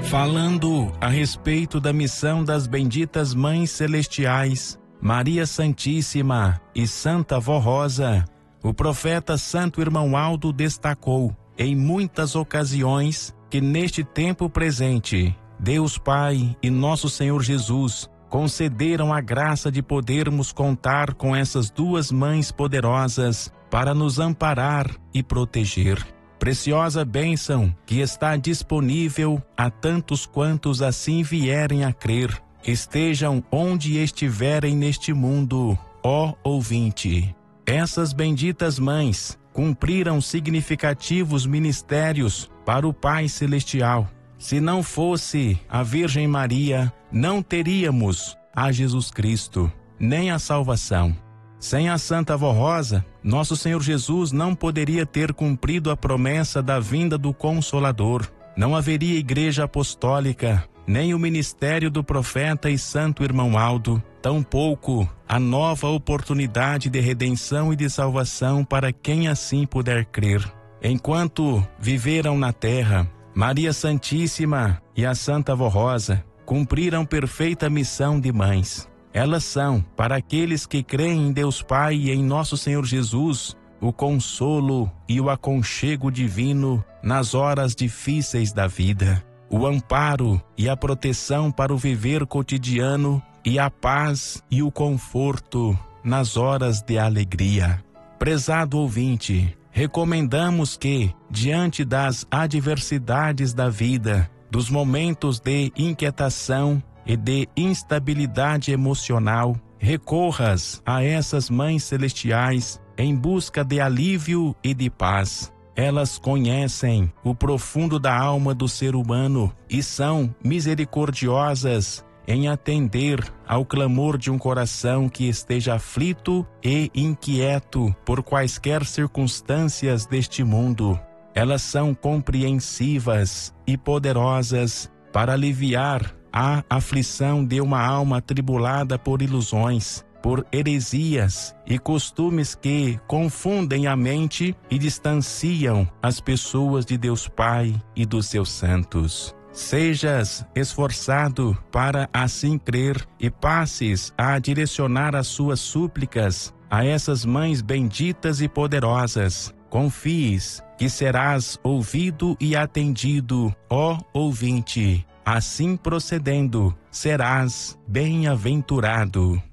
Falando a respeito da missão das benditas Mães Celestiais, Maria Santíssima e Santa Vó Rosa, o profeta Santo Irmão Aldo destacou em muitas ocasiões que neste tempo presente, Deus Pai e Nosso Senhor Jesus concederam a graça de podermos contar com essas duas mães poderosas para nos amparar e proteger. Preciosa bênção que está disponível a tantos quantos assim vierem a crer, estejam onde estiverem neste mundo, ó ouvinte. Essas benditas mães cumpriram significativos ministérios para o Pai Celestial. Se não fosse a Virgem Maria, não teríamos a Jesus Cristo, nem a salvação. Sem a Santa Vó Rosa, Nosso Senhor Jesus não poderia ter cumprido a promessa da vinda do Consolador. Não haveria Igreja Apostólica, nem o ministério do profeta e Santo Irmão Aldo, tampouco a nova oportunidade de redenção e de salvação para quem assim puder crer. Enquanto viveram na terra, Maria Santíssima e a Santa Vó Rosa cumpriram perfeita missão de mães. Elas são, para aqueles que creem em Deus Pai e em Nosso Senhor Jesus, o consolo e o aconchego divino nas horas difíceis da vida, o amparo e a proteção para o viver cotidiano e a paz e o conforto nas horas de alegria. Prezado ouvinte, recomendamos que, diante das adversidades da vida, dos momentos de inquietação e de instabilidade emocional, recorras a essas mães celestiais em busca de alívio e de paz. Elas conhecem o profundo da alma do ser humano e são misericordiosas em atender ao clamor de um coração que esteja aflito e inquieto por quaisquer circunstâncias deste mundo. Elas são compreensivas e poderosas para aliviar a aflição de uma alma atribulada por ilusões, por heresias e costumes que confundem a mente e distanciam as pessoas de Deus Pai e dos seus santos. Sejas esforçado para assim crer e passes a direcionar as suas súplicas a essas mães benditas e poderosas. Confies que serás ouvido e atendido, ó ouvinte. Assim procedendo, serás bem-aventurado.